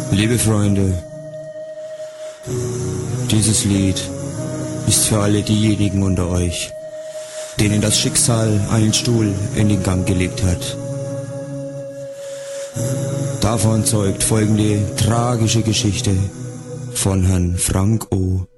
Liebe Freunde, dieses Lied ist für alle diejenigen unter euch, denen das Schicksal einen Stuhl in den Gang gelegt hat. Davon zeugt folgende tragische Geschichte von Herrn Frank O.